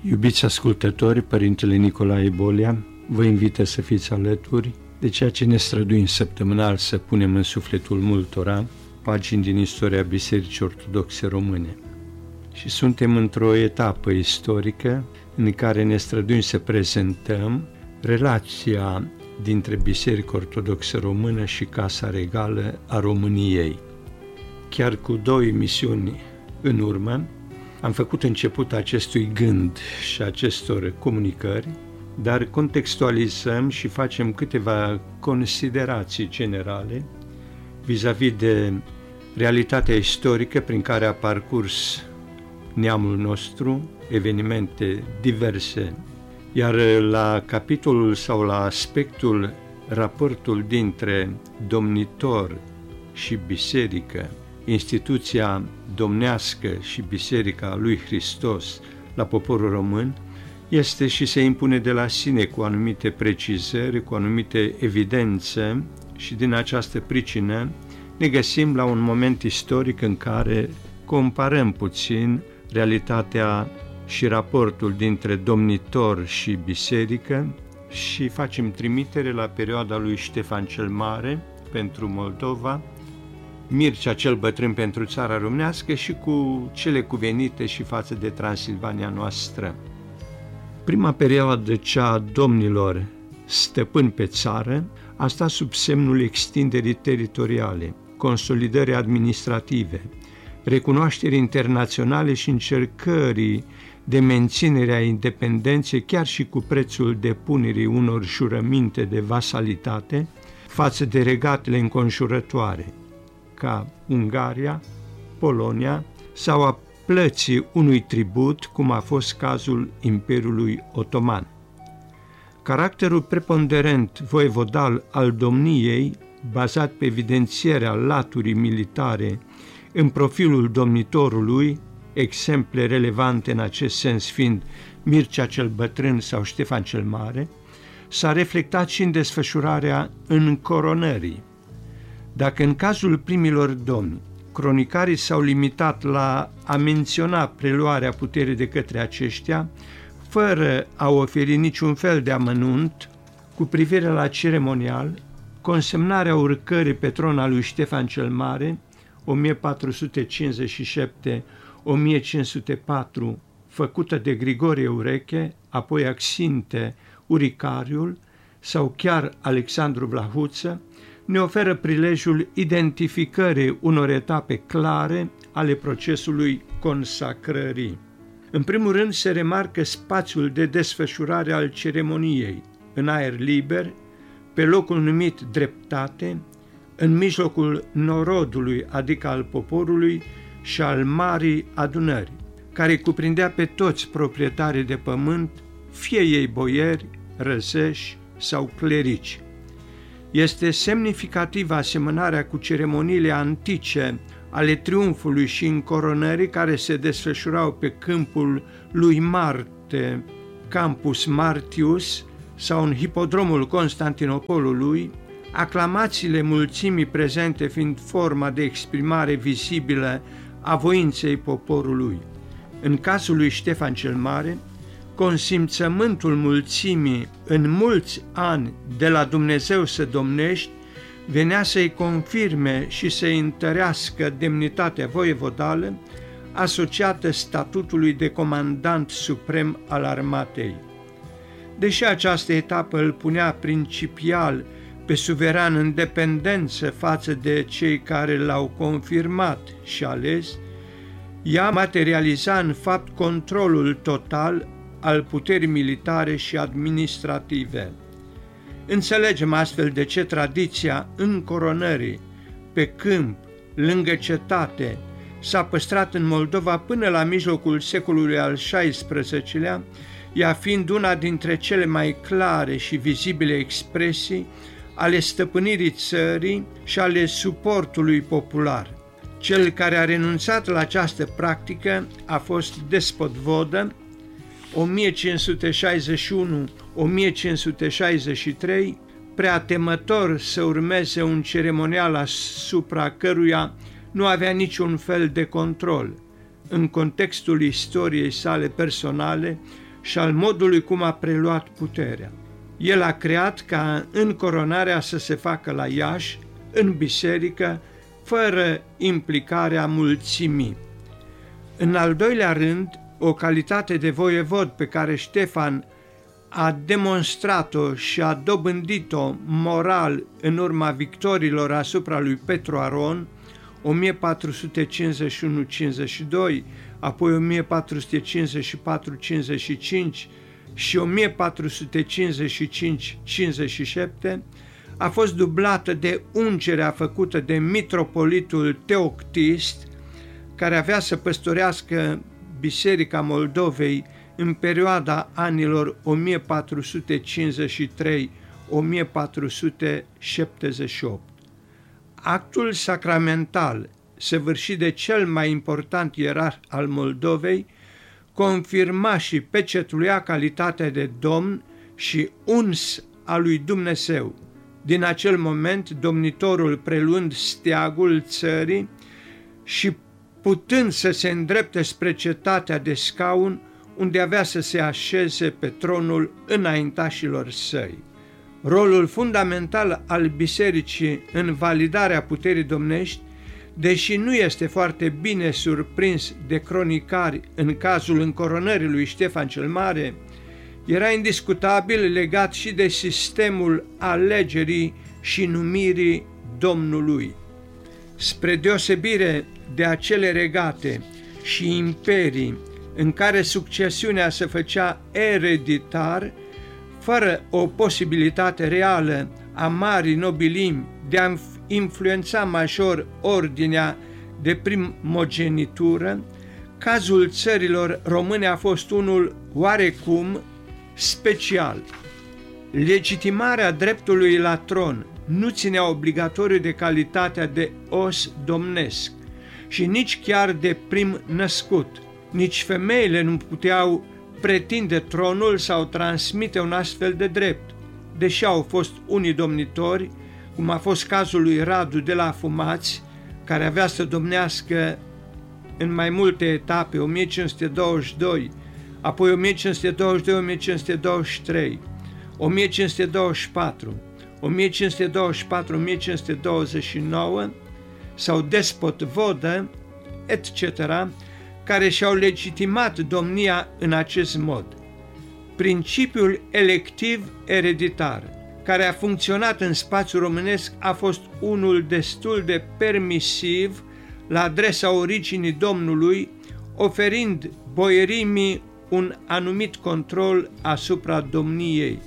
Iubiți ascultători, Părintele Nicolae Bolea vă invită să fiți alături de ceea ce ne străduim săptămânal să punem în sufletul multora, pagini din istoria Bisericii Ortodoxe Române. Și suntem într-o etapă istorică în care ne străduim să prezentăm relația dintre Biserica Ortodoxă Română și Casa Regală a României. Chiar cu 2 emisiuni în urmă, am făcut început acestui gând și acestor comunicări, dar contextualizăm și facem câteva considerații generale vis-a-vis de realitatea istorică prin care a parcurs neamul nostru, evenimente diverse, iar la capitolul sau la aspectul raportul dintre domnitor și biserică, instituția domnească și biserica lui Hristos la poporul român, este și se impune de la sine cu anumite precizări, cu anumite evidențe și din această pricină ne găsim la un moment istoric în care comparăm puțin realitatea și raportul dintre domnitor și biserică și facem trimitere la perioada lui Ștefan cel Mare pentru Moldova, Mircea cel Bătrân pentru țara românească și cu cele cuvenite și față de Transilvania noastră. Prima perioadă, cea a domnilor stăpâni pe țară, a stat sub semnul extinderii teritoriale, consolidării administrative, recunoașterii internaționale și încercării de menținere a independenței, chiar și cu prețul depunerii unor jurăminte de vasalitate față de regatele înconjurătoare, ca Ungaria, Polonia, sau a plății unui tribut, cum a fost cazul Imperiului Otoman. Caracterul preponderent voievodal al domniei, bazat pe evidențierea laturii militare în profilul domnitorului, exemple relevante în acest sens fiind Mircea cel Bătrân sau Ștefan cel Mare, s-a reflectat și în desfășurarea încoronării. Dacă în cazul primilor domni, cronicarii s-au limitat la a menționa preluarea puterii de către aceștia, fără a oferi niciun fel de amănunt cu privire la ceremonial, consemnarea urcării pe tron a lui Ștefan cel Mare, 1457-1504, făcută de Grigorie Ureche, apoi Axinte Uricariul sau chiar Alexandru Vlahuță, ne oferă prilejul identificării unor etape clare ale procesului consacrării. În primul rând se remarcă spațiul de desfășurare al ceremoniei, în aer liber, pe locul numit dreptate, în mijlocul norodului, adică al poporului și al marii adunări, care cuprindea pe toți proprietarii de pământ, fie ei boieri, răzeși sau clerici. Este semnificativă asemănarea cu ceremoniile antice ale triumfului și încoronării care se desfășurau pe câmpul lui Marte, Campus Martius, sau în hipodromul Constantinopolului, aclamațiile mulțimii prezente fiind forma de exprimare vizibilă a voinței poporului. În cazul lui Ștefan cel Mare, consimțământul mulțimii în mulți ani de la Dumnezeu să domnești venea să-i confirme și să-i întărească demnitatea voievodală asociată statutului de comandant suprem al armatei. Deși această etapă îl punea principial pe suveran în dependență față de cei care l-au confirmat și ales, ea materializa în fapt controlul total al puterii militare și administrative. Înțelegem astfel de ce tradiția încoronării pe câmp, lângă cetate, s-a păstrat în Moldova până la mijlocul secolului al XVI-lea, ea fiind una dintre cele mai clare și vizibile expresii ale stăpânirii țării și ale suportului popular. Cel care a renunțat la această practică a fost Despot Vodă, 1561-1563, prea temător să urmeze un ceremonial asupra căruia nu avea niciun fel de control. În contextul istoriei sale personale și al modului cum a preluat puterea. El a creat ca încoronarea să se facă la Iași, în biserică, fără implicarea mulțimii. În al doilea rând, o calitate de voievod pe care Ștefan a demonstrat-o și a dobândit-o moral în urma victoriilor asupra lui Petru Aron, 1451-52, apoi 1454-55 și 1455-57, a fost dublată de ungerea făcută de mitropolitul Teoctist, care avea să păstorească Biserica Moldovei în perioada anilor 1453-1478. Actul sacramental, săvârșit de cel mai important ierarh al Moldovei, confirma și pecetuia calitatea de domn și uns al lui Dumnezeu. Din acel moment, domnitorul preluând steagul țării și putând să se îndrepte spre cetatea de scaun, unde avea să se așeze pe tronul înaintașilor săi. Rolul fundamental al bisericii în validarea puterii domnești, deși nu este foarte bine surprins de cronicari în cazul încoronării lui Ștefan cel Mare, era indiscutabil legat și de sistemul alegerii și numirii Domnului. Spre deosebire de acele regate și imperii în care succesiunea se făcea ereditar, fără o posibilitate reală a marii nobilimi de a influența major ordinea de primogenitură, cazul țărilor române a fost unul oarecum special. Legitimarea dreptului la tron nu ținea obligatoriu de calitatea de os domnesc și nici chiar de prim născut. Nici femeile nu puteau pretinde tronul sau transmite un astfel de drept, deși au fost unii domnitori, cum a fost cazul lui Radu de la Fumați, care avea să domnească în mai multe etape, 1522, apoi 1522-1523, 1524, 1524-1529 sau Despot Vodă, etc., care și-au legitimat domnia în acest mod. Principiul electiv ereditar, care a funcționat în spațiul românesc, a fost unul destul de permisiv la adresa originii Domnului, oferind boierimii un anumit control asupra domniei.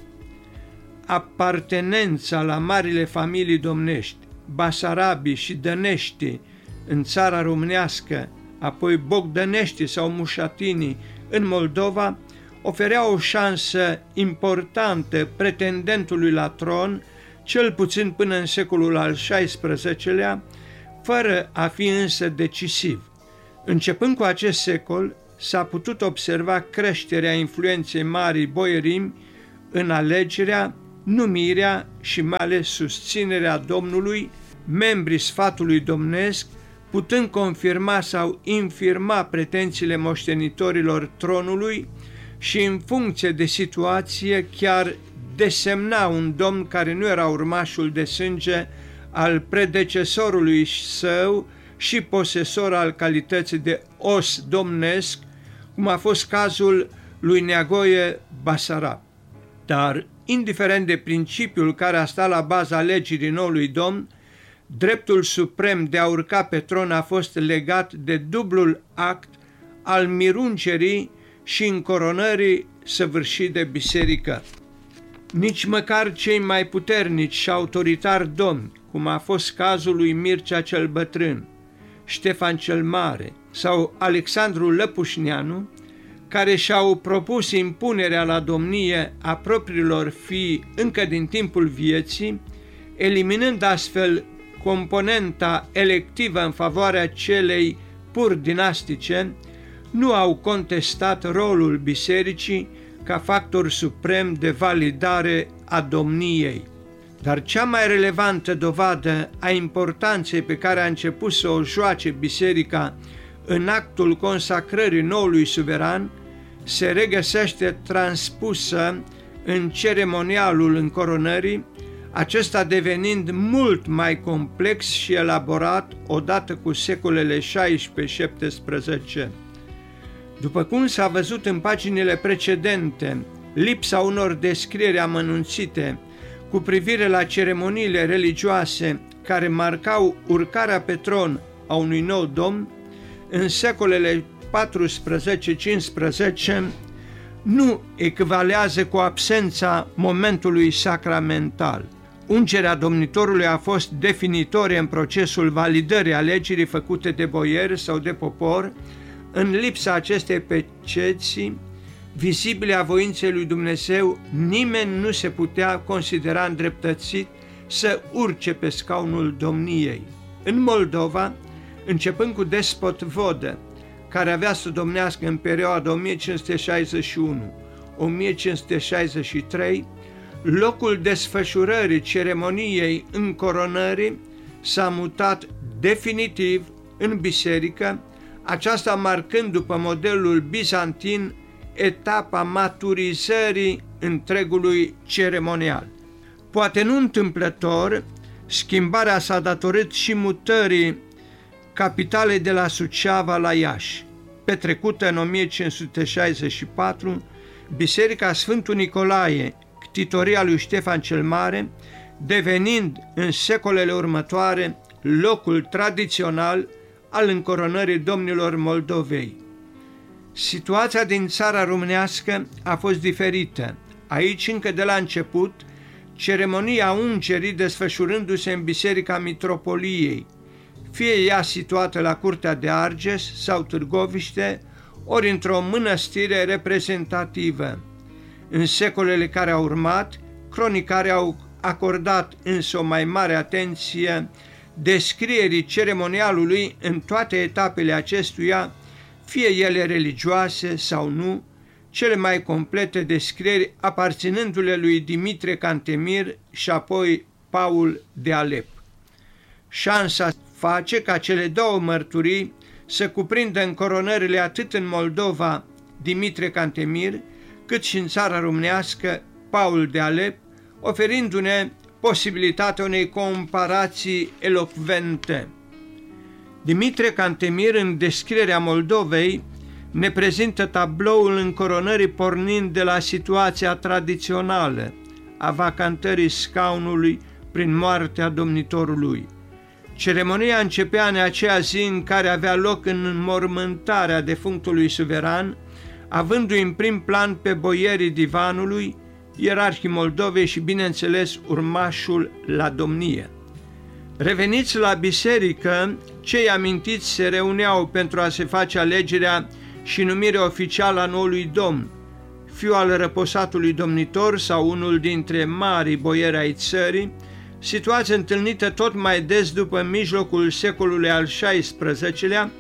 Apartenența la marile familii domnești, basarabii și dănești în țara românească, apoi bogdănești sau mușatinii în Moldova, oferea o șansă importantă pretendentului la tron, cel puțin până în secolul al XVI-lea, fără a fi însă decisiv. Începând cu acest secol, s-a putut observa creșterea influenței marii boierimi în alegerea, numirea și mai ales susținerea Domnului, membrii sfatului domnesc, putând confirma sau infirma pretențiile moștenitorilor tronului și în funcție de situație chiar desemna un domn care nu era urmașul de sânge al predecesorului său și posesor al calității de os domnesc, cum a fost cazul lui Neagoe Basarab. Dar, indiferent de principiul care a stat la baza alegerii noului domn, dreptul suprem de a urca pe tron a fost legat de dublul act al mirungerii și încoronării săvârșit de biserică. Nici măcar cei mai puternici și autoritari domni, cum a fost cazul lui Mircea cel Bătrân, Ștefan cel Mare sau Alexandru Lăpușneanu, care și-au propus impunerea la domnie a propriilor fii încă din timpul vieții, eliminând astfel componenta electivă în favoarea celei pur dinastice, nu au contestat rolul bisericii ca factor suprem de validare a domniei. Dar cea mai relevantă dovadă a importanței pe care a început să o joace biserica în actul consacrării noului suveran se regăsește transpusă în ceremonialul încoronării, acesta devenind mult mai complex și elaborat odată cu secolele 16-17. După cum s-a văzut în paginile precedente, lipsa unor descrieri amănunțite cu privire la ceremoniile religioase care marcau urcarea pe tron a unui nou domn, în secolele 14-15, nu echivalează cu absența momentului sacramental. Ungerea domnitorului a fost definitorie în procesul validării alegerii făcute de boieri sau de popor. În lipsa acestei peceții vizibile a voinței lui Dumnezeu, nimeni nu se putea considera îndreptățit să urce pe scaunul domniei. În Moldova, începând cu despot Vodă, care avea să domnească în perioada 1561-1563, locul desfășurării ceremoniei încoronării s-a mutat definitiv în biserică, aceasta marcând după modelul bizantin etapa maturizării întregului ceremonial. Poate nu întâmplător, schimbarea s-a datorit și mutării capitalei de la Suceava la Iași. Petrecută în 1564, Biserica Sfântul Nicolae, ctitoria lui Ștefan cel Mare, devenind în secolele următoare locul tradițional al încoronării domnilor Moldovei. Situația din țara românească a fost diferită. Aici, încă de la început, ceremonia ungerii desfășurându-se în Biserica Mitropoliei, fie ea situată la Curtea de Argeș sau Târgoviște, ori într-o mănăstire reprezentativă. În secolele care au urmat, cronicarii au acordat însă o mai mare atenție descrierii ceremonialului în toate etapele acestuia, fie ele religioase sau nu, cele mai complete descrieri aparținându-le lui Dimitrie Cantemir și apoi Paul de Alep. Șansa face ca cele două mărturii să cuprindă încoronările atât în Moldova, Dimitrie Cantemir, cât și în țara românească, Paul de Alep, oferindu-ne posibilitatea unei comparații elocvente. Dimitrie Cantemir, în descrierea Moldovei, ne prezintă tabloul încoronării pornind de la situația tradițională a vacantării scaunului prin moartea domnitorului. Ceremonia începea în aceea zi în care avea loc înmormântarea defunctului suveran, avându-i în prim plan pe boierii divanului, ierarhii Moldovei și, bineînțeles, urmașul la domnie. Reveniți la biserică, cei amintiți se reuneau pentru a se face alegerea și numirea oficială a noului domn, fiul al răposatului domnitor sau unul dintre marii boieri ai țării, situație întâlnită tot mai des după mijlocul secolului al XVI-lea,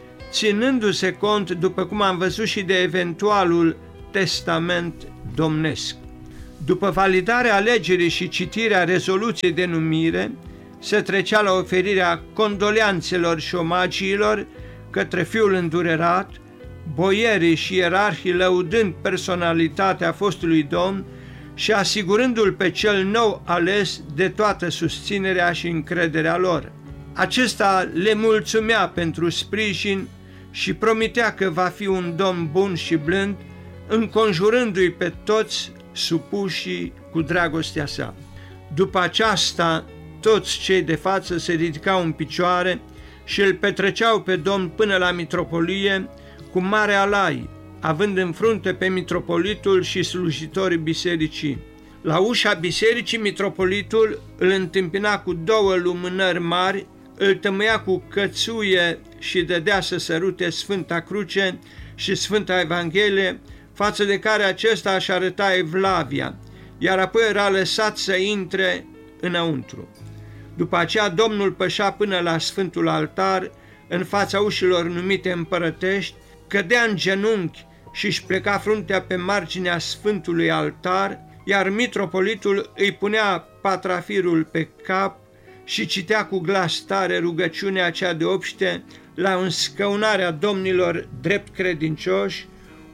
ținându-se cont, după cum am văzut, și de eventualul testament domnesc. După validarea alegerii și citirea rezoluției de numire, se trecea la oferirea condoleanțelor și omagiilor către fiul îndurerat, boierii și ierarhii lăudând personalitatea fostului domn și asigurându-l pe cel nou ales de toată susținerea și încrederea lor. Acesta le mulțumea pentru sprijin și promitea că va fi un domn bun și blând, înconjurându-i pe toți supușii cu dragostea sa. După aceasta, toți cei de față se ridicau în picioare și îl petreceau pe domn până la mitropolie cu mare alai, având în frunte pe mitropolitul și slujitorii bisericii. La ușa bisericii, mitropolitul îl întâmpina cu două lumânări mari, îl tămâia cu cățuie și dădea să sărute Sfânta Cruce și Sfânta Evanghelie, față de care acesta își arăta evlavia, iar apoi era lăsat să intre înăuntru. După aceea, Domnul pășea până la Sfântul Altar, în fața ușilor numite împărătești, cădea în genunchi și își pleca fruntea pe marginea Sfântului Altar, iar mitropolitul îi punea patrafirul pe cap și citea cu glas tare rugăciunea cea de obște la înscăunarea domnilor drept credincioși,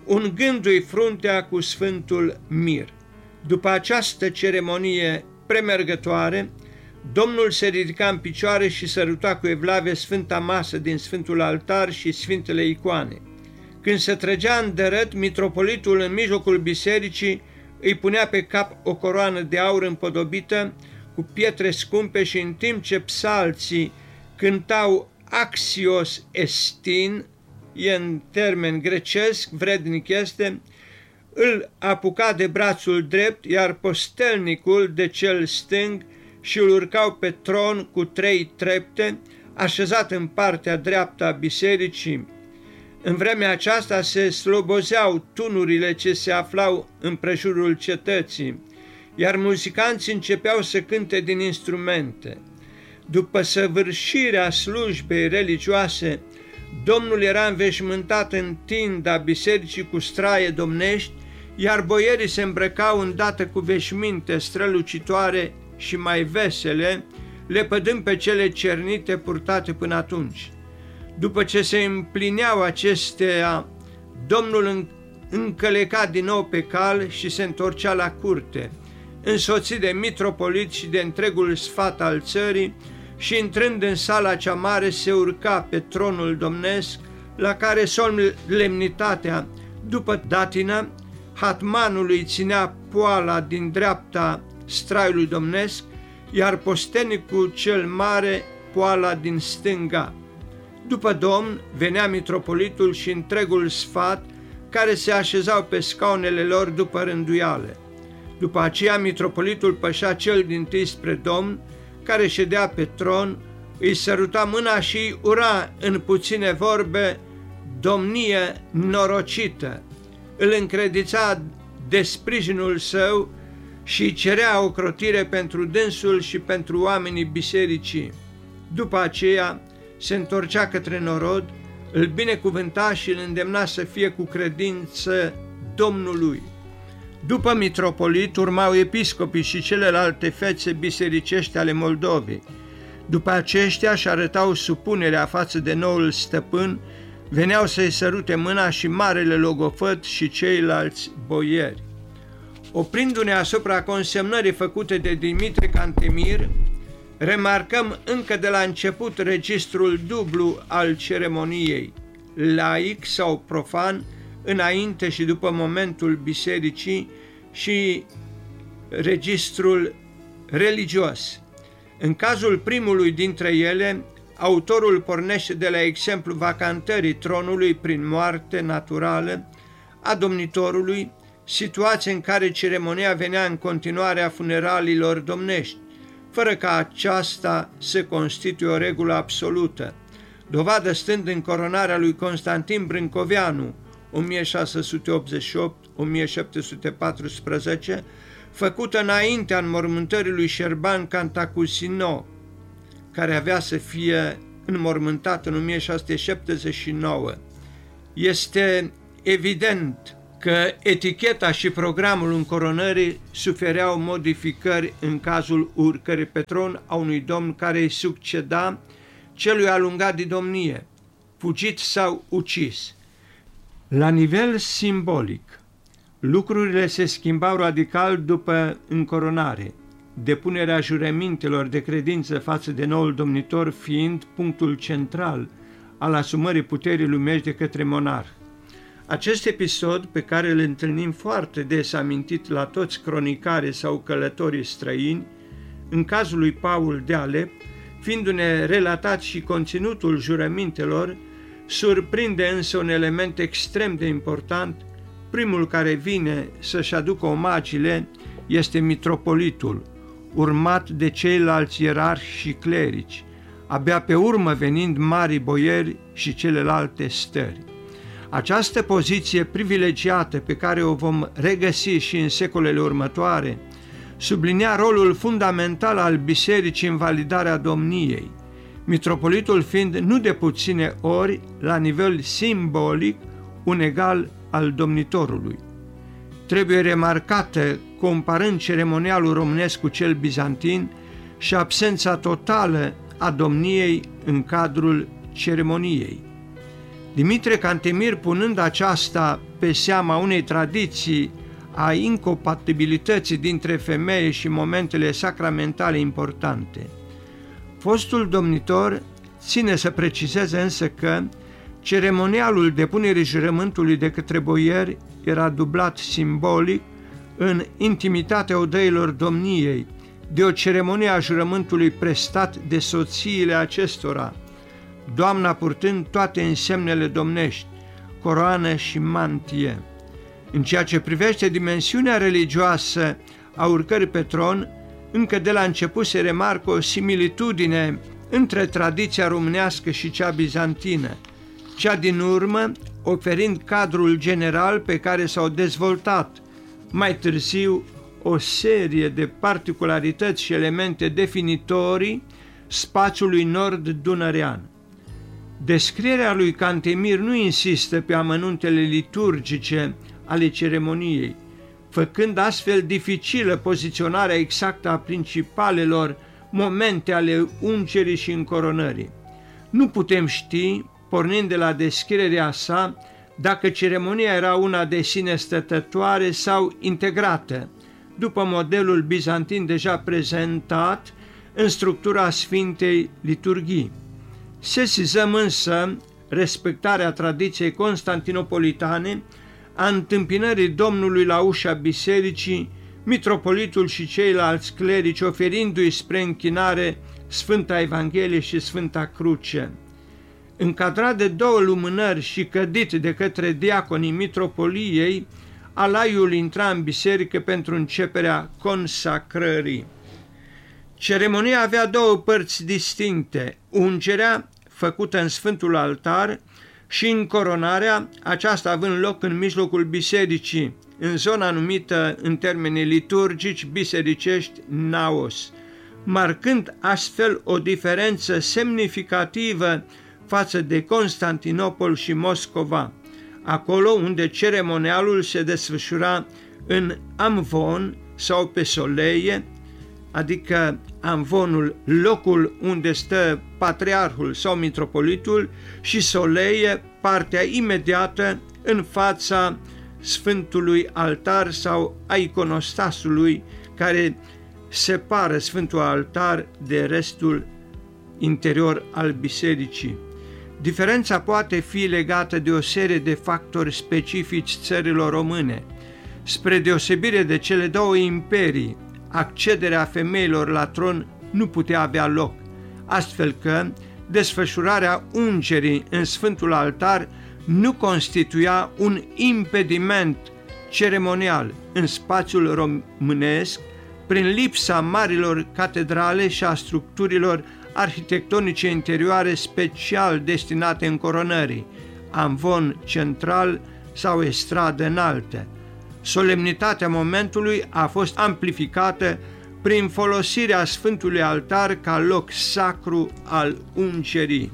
ungându-i fruntea cu Sfântul Mir. După această ceremonie premergătoare, Domnul se ridica în picioare și săruta cu evlave sfânta masă din Sfântul Altar și sfintele icoane. Când se trăgea în dărât, mitropolitul în mijlocul bisericii îi punea pe cap o coroană de aur împodobită cu pietre scumpe și în timp ce psalții cântau Axios estin, e în termen grecesc, vrednic este, îl apuca de brațul drept, iar postelnicul de cel stâng și îl urcau pe tron cu 3 trepte, așezat în partea dreaptă a bisericii. În vremea aceasta se slobozeau tunurile ce se aflau împrejurul cetății, iar muzicanții începeau să cânte din instrumente. După săvârșirea slujbei religioase, Domnul era înveșmântat în tinda bisericii cu straie domnești, iar boierii se îmbrăcau îndată cu veșminte strălucitoare și mai vesele, lepădând pe cele cernite purtate până atunci. După ce se împlineau acestea, Domnul încăleca din nou pe cal și se întorcea la curte, însoțit de mitropolit și de întregul sfat al țării, și intrând în sala cea mare se urca pe tronul domnesc, la care solemnitatea, după datină, hatmanului ținea poala din dreapta straiului domnesc, iar postenicul cel mare poala din stânga. După Domn venea mitropolitul și întregul sfat, care se așezau pe scaunele lor după rânduială. După aceea mitropolitul pășea cel dintâi spre Domn, care ședea pe tron, îi săruta mâna și îi ura în puține vorbe domnie norocită, îl încredița de sprijinul său și îi cerea ocrotire pentru dânsul și pentru oamenii bisericii. După aceea se întorcea către norod, îl binecuvânta și îl îndemna să fie cu credință Domnului. După mitropolit urmau episcopii și celelalte fețe bisericești ale Moldovei. După aceștia își arătau supunerea față de noul stăpân, veneau să-i sărute mâna și marele logofăt și ceilalți boieri. Oprindu-ne asupra consemnării făcute de Dimitrie Cantemir, remarcăm încă de la început registrul dublu al ceremoniei, laic sau profan, înainte și după momentul bisericii, și registrul religios. În cazul primului dintre ele, autorul pornește de la exemplu vacantării tronului prin moarte naturală a domnitorului, situație în care ceremonia venea în continuare a funeraliilor domnești, fără ca aceasta să constituie o regulă absolută, dovadă stând în coronarea lui Constantin Brâncoveanu, 1688-1714, făcută înaintea înmormântării lui Șerban Cantacuzino, care avea să fie înmormântat în 1679. Este evident că eticheta și programul încoronării sufereau modificări în cazul urcării pe tron a unui domn care îi succeda celui alungat de domnie, fugit sau ucis. La nivel simbolic, lucrurile se schimbau radical după încoronare, depunerea jurămintelor de credință față de noul domnitor fiind punctul central al asumării puterii lumești de către monarh. Acest episod, pe care îl întâlnim foarte des amintit la toți cronicarii sau călătorii străini, în cazul lui Paul de Alep, fiindu-ne relatat și conținutul jurămintelor, surprinde însă un element extrem de important. Primul care vine să-și aducă omagiile este mitropolitul, urmat de ceilalți ierarhi și clerici, abia pe urmă venind marii boieri și celelalte stări. Această poziție privilegiată pe care o vom regăsi și în secolele următoare sublinia rolul fundamental al bisericii în validarea domniei, mitropolitul fiind nu de puține ori, la nivel simbolic, un egal al domnitorului. Trebuie remarcată, comparând ceremonialul românesc cu cel bizantin, și absența totală a domniei în cadrul ceremoniei. Dimitrie Cantemir, punând aceasta pe seama unei tradiții a incompatibilității dintre femeie și momentele sacramentale importante. Fostul domnitor ține să precizeze însă că ceremonialul depunerii jurământului de către boieri era dublat simbolic în intimitatea odăilor domniei de o ceremonie a jurământului prestat de soțiile acestora, doamna purtând toate însemnele domnești, coroană și mantie. În ceea ce privește dimensiunea religioasă a urcării pe tron, încă de la început se remarcă o similitudine între tradiția românească și cea bizantină, cea din urmă oferind cadrul general pe care s-au dezvoltat mai târziu o serie de particularități și elemente definitorii spațiului nord-dunărean. Descrierea lui Cantemir nu insistă pe amănuntele liturgice ale ceremoniei, făcând astfel dificilă poziționarea exactă a principalelor momente ale ungerii și încoronării. Nu putem ști, pornind de la descrierea sa, dacă ceremonia era una de sine stătătoare sau integrată, după modelul bizantin deja prezentat în structura Sfintei Liturghii. Sesizăm însă respectarea tradiției constantinopolitane a întâmpinării Domnului la ușa bisericii, mitropolitul și ceilalți clerici oferindu-i spre închinare Sfânta Evanghelie și Sfânta Cruce. Încadrat de două lumânări și cădit de către diaconii mitropoliei, alaiul intra în biserică pentru începerea consacrării. Ceremonia avea două părți distincte, ungerea făcută în Sfântul Altar și încoronarea, aceasta având loc în mijlocul bisericii, în zona numită în termeni liturgici bisericești naos, marcând astfel o diferență semnificativă față de Constantinopol și Moscova, acolo unde ceremonialul se desfășura în amvon sau pe soleie, adică amvonul, locul unde stă patriarhul sau mitropolitul, și soleie, partea imediată în fața Sfântului Altar sau a iconostasului care separă Sfântul Altar de restul interior al bisericii. Diferența poate fi legată de o serie de factori specifici țărilor române. Spre deosebire de cele două imperii, accederea femeilor la tron nu putea avea loc, astfel că desfășurarea ungerii în Sfântul Altar nu constituia un impediment ceremonial în spațiul românesc, prin lipsa marilor catedrale și a structurilor arhitectonice interioare special destinate încoronării, amvon central sau estradă înaltă. Solemnitatea momentului a fost amplificată prin folosirea Sfântului Altar ca loc sacru al ungerii.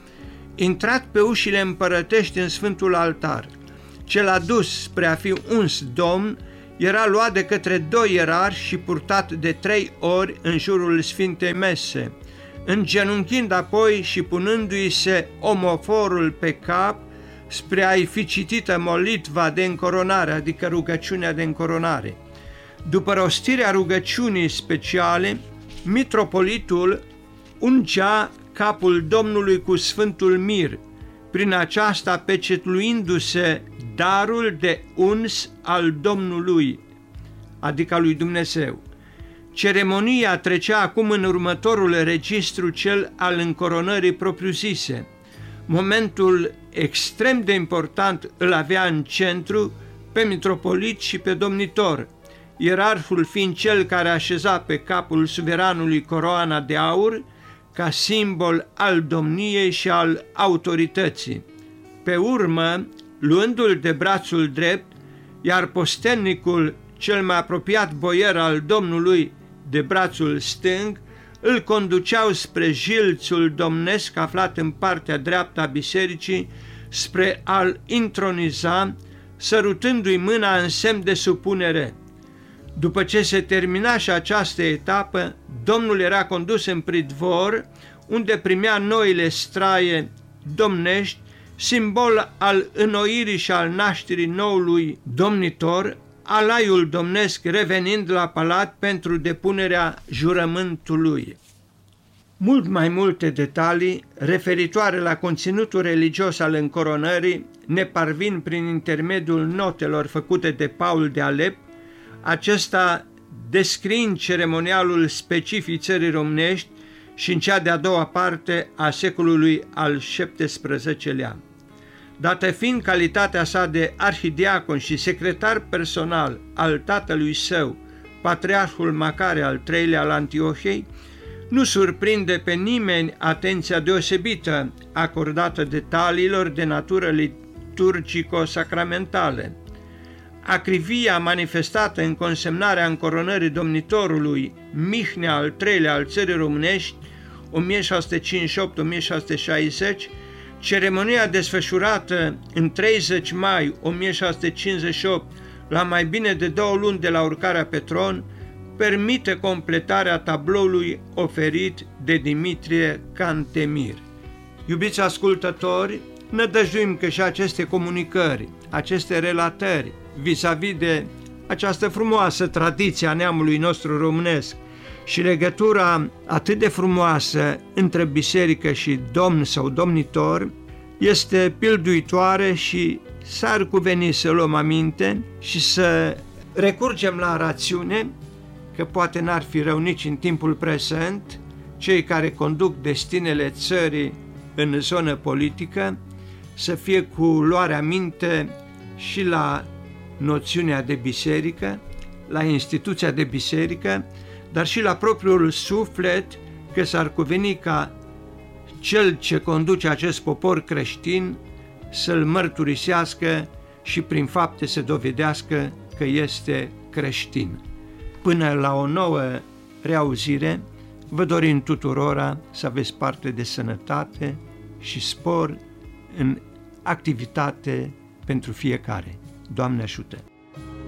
Intrat pe ușile împărătești în Sfântul Altar, cel adus spre a fi uns domn era luat de către doi ierarhi și purtat de 3 ori în jurul Sfintei Mese, îngenunchind apoi și punându-i se omoforul pe cap spre a-i fi citită molitva de încoronare, adică rugăciunea de încoronare. După rostirea rugăciunii speciale, mitropolitul ungea capul Domnului cu Sfântul Mir, prin aceasta pecetluindu-se darul de uns al Domnului, adică lui Dumnezeu. Ceremonia trecea acum în următorul registru, cel al încoronării propriu-zise. Momentul extrem de important îl avea în centru pe mitropolit și pe domnitor, ierarhul fiind cel care așeza pe capul suveranului coroana de aur ca simbol al domniei și al autorității. Pe urmă, luându-l de brațul drept, iar posternicul, cel mai apropiat boier al Domnului, de brațul stâng, îl conduceau spre jilțul domnesc aflat în partea dreaptă a bisericii, spre a-l introniza, sărutându-i mâna în semn de supunere. După ce se termina și această etapă, Domnul era condus în pridvor, unde primea noile straie domnești simbol al înnoirii și al nașterii noului domnitor, alaiul domnesc revenind la palat pentru depunerea jurământului. Mult mai multe detalii referitoare la conținutul religios al încoronării ne parvin prin intermediul notelor făcute de Paul de Alep, acesta descriind ceremonialul specific țării românești și în cea de-a doua parte a secolului al XVII-lea. Dată fiind calitatea sa de arhidiacon și secretar personal al tatălui său, patriarhul Macare al III-lea al Antiohiei, nu surprinde pe nimeni atenția deosebită acordată detaliilor de natură liturgico-sacramentale. Acrivia manifestată în consemnarea încoronării domnitorului Mihnea al III-lea al țării românești, 1658-1660, ceremonia desfășurată în 30 mai 1658, la mai bine de 2 luni de la urcarea pe tron, permite completarea tabloului oferit de Dimitrie Cantemir. Iubiți ascultători, nădăjduim că și aceste comunicări, aceste relatări vis-a-vis de această frumoasă tradiție a neamului nostru românesc și legătura atât de frumoasă între biserică și domn sau domnitor este pilduitoare și s-ar cuveni să luăm aminte și să recurgem la rațiune, că poate n-ar fi rău nici în timpul prezent cei care conduc destinele țării în zonă politică să fie cu luarea minte și la noțiunea de biserică, la instituția de biserică, dar și la propriul suflet, că s-ar cuveni ca cel ce conduce acest popor creștin să-l mărturisească și prin fapte să dovedească că este creștin. Până la o nouă reauzire, vă dorim tuturora să aveți parte de sănătate și spor în activitate pentru fiecare. Doamne ajută!